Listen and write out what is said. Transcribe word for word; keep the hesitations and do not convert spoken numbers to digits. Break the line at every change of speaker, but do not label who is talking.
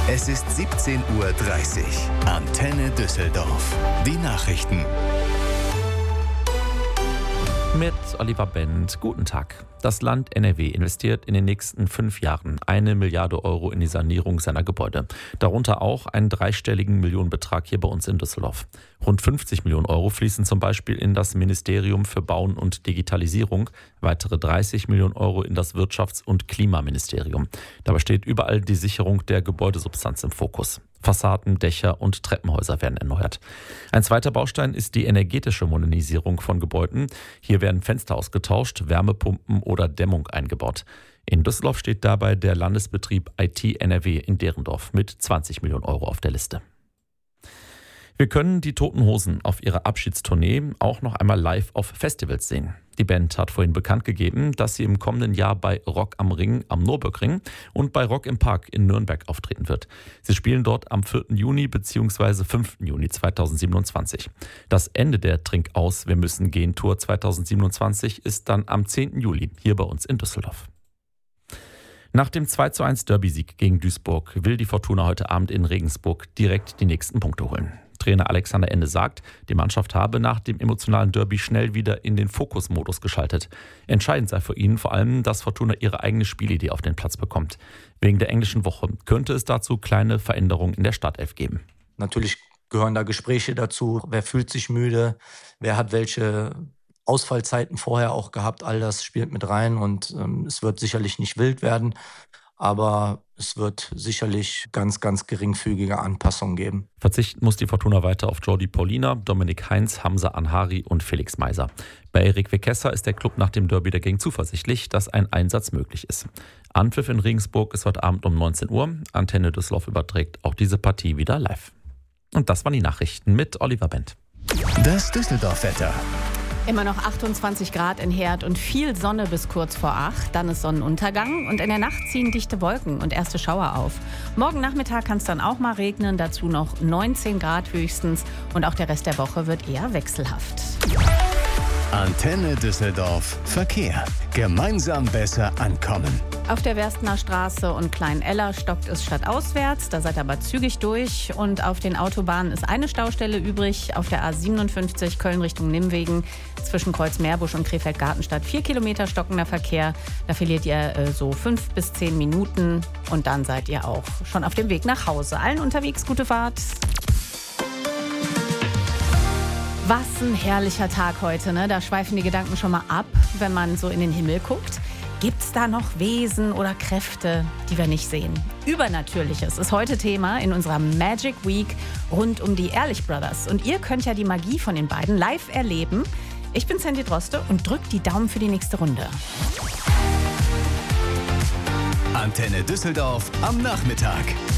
Es ist siebzehn Uhr dreißig. Antenne Düsseldorf. Die Nachrichten.
Mit Oliver Bent. Guten Tag. Das Land N R W investiert in den nächsten fünf Jahren eine Milliarde Euro in die Sanierung seiner Gebäude. Darunter auch einen dreistelligen Millionenbetrag hier bei uns in Düsseldorf. Rund fünfzig Millionen Euro fließen zum Beispiel in das Ministerium für Bauen und Digitalisierung, weitere dreißig Millionen Euro in das Wirtschafts- und Klimaministerium. Dabei steht überall die Sicherung der Gebäudesubstanz im Fokus. Fassaden, Dächer und Treppenhäuser werden erneuert. Ein zweiter Baustein ist die energetische Modernisierung von Gebäuden. Hier werden Fenster ausgetauscht, Wärmepumpen oder Dämmung eingebaut. In Düsseldorf steht dabei der Landesbetrieb I T N R W in Derendorf mit zwanzig Millionen Euro auf der Liste. Wir können die Toten Hosen auf ihrer Abschiedstournee auch noch einmal live auf Festivals sehen. Die Band hat vorhin bekannt gegeben, dass sie im kommenden Jahr bei Rock am Ring am Nürburgring und bei Rock im Park in Nürnberg auftreten wird. Sie spielen dort am vierten Juni bzw. fünften Juni zweitausendsiebenundzwanzig. Das Ende der Trinkaus Wir müssen gehen Tour zweitausendsiebenundzwanzig ist dann am zehnten Juli hier bei uns in Düsseldorf. Nach dem zwei zu eins Derby-Sieg gegen Duisburg will die Fortuna heute Abend in Regensburg direkt die nächsten Punkte holen. Trainer Alexander Ende sagt, die Mannschaft habe nach dem emotionalen Derby schnell wieder in den Fokusmodus geschaltet. Entscheidend sei für ihn vor allem, dass Fortuna ihre eigene Spielidee auf den Platz bekommt. Wegen der englischen Woche könnte es dazu kleine Veränderungen in der Startelf geben.
Natürlich gehören da Gespräche dazu. Wer fühlt sich müde? Wer hat welche Ausfallzeiten vorher auch gehabt? All das spielt mit rein und ähm, es wird sicherlich nicht wild werden. Aber es wird sicherlich ganz, ganz geringfügige Anpassungen geben.
Verzichten muss die Fortuna weiter auf Jordi Paulina, Dominik Heinz, Hamza Anhari und Felix Meiser. Bei Erik Wekesser ist der Club nach dem Derby dagegen zuversichtlich, dass ein Einsatz möglich ist. Anpfiff in Regensburg ist heute Abend um neunzehn Uhr. Antenne Düsseldorf überträgt auch diese Partie wieder live. Und das waren die Nachrichten mit Oliver Bent.
Das Düsseldorf-Wetter.
Immer noch achtundzwanzig Grad in Herd und viel Sonne bis kurz vor acht. Dann ist Sonnenuntergang und in der Nacht ziehen dichte Wolken und erste Schauer auf. Morgen Nachmittag kann es dann auch mal regnen, dazu noch neunzehn Grad höchstens. Und auch der Rest der Woche wird eher wechselhaft.
Antenne Düsseldorf Verkehr. Gemeinsam besser ankommen.
Auf der Werstener Straße und Klein-Eller stockt es stadtauswärts, da seid ihr aber zügig durch. Und auf den Autobahnen ist eine Staustelle übrig, auf der A siebenundfünfzig Köln Richtung Nimwegen, zwischen Kreuz-Meerbusch und Krefeld-Gartenstadt. Vier Kilometer stockender Verkehr, da verliert ihr äh, so fünf bis zehn Minuten und dann seid ihr auch schon auf dem Weg nach Hause. Allen unterwegs gute Fahrt. Was ein herrlicher Tag heute, ne? Da schweifen die Gedanken schon mal ab, wenn man so in den Himmel guckt. Gibt es da noch Wesen oder Kräfte, die wir nicht sehen? Übernatürliches ist heute Thema in unserer Magic Week rund um die Ehrlich Brothers. Und ihr könnt ja die Magie von den beiden live erleben. Ich bin Sandy Droste und drückt die Daumen für die nächste Runde.
Antenne Düsseldorf am Nachmittag.